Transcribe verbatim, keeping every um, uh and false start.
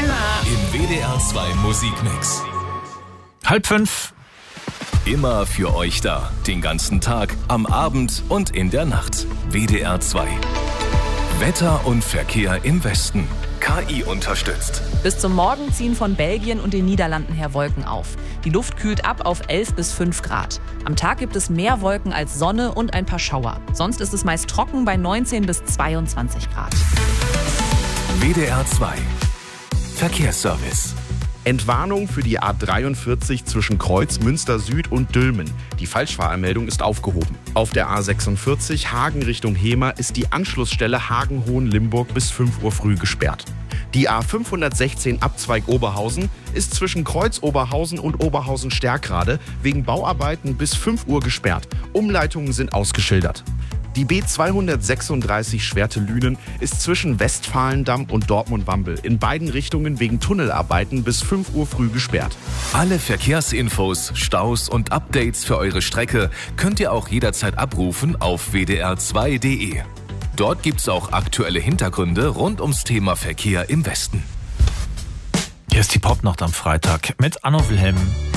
Im W D R zwei Musikmix. Halb fünf. Immer für euch da. Den ganzen Tag, am Abend und in der Nacht. W D R zwei. Wetter und Verkehr im Westen. K I unterstützt. Bis zum Morgen ziehen von Belgien und den Niederlanden her Wolken auf. Die Luft kühlt ab auf elf bis fünf Grad. Am Tag gibt es mehr Wolken als Sonne und ein paar Schauer. Sonst ist es meist trocken bei neunzehn bis zweiundzwanzig Grad. W D R zwei. Verkehrsservice. Entwarnung für die A dreiundvierzig zwischen Kreuz, Münster Süd und Dülmen. Die Falschfahrermeldung ist aufgehoben. Auf der A sechsundvierzig Hagen Richtung Hemer ist die Anschlussstelle Hagen-Hohenlimburg bis fünf Uhr früh gesperrt. Die A fünfhundertsechzehn Abzweig Oberhausen ist zwischen Kreuz Oberhausen und Oberhausen-Stärkrade wegen Bauarbeiten bis fünf Uhr gesperrt. Umleitungen sind ausgeschildert. Die B zweihundertsechsunddreißig Schwerte-Lünen ist zwischen Westfalendamm und Dortmund-Wambel in beiden Richtungen wegen Tunnelarbeiten bis fünf Uhr früh gesperrt. Alle Verkehrsinfos, Staus und Updates für eure Strecke könnt ihr auch jederzeit abrufen auf w d r zwei punkt d e. Dort gibt's auch aktuelle Hintergründe rund ums Thema Verkehr im Westen. Hier ist die Popnacht am Freitag mit Anno Wilhelm.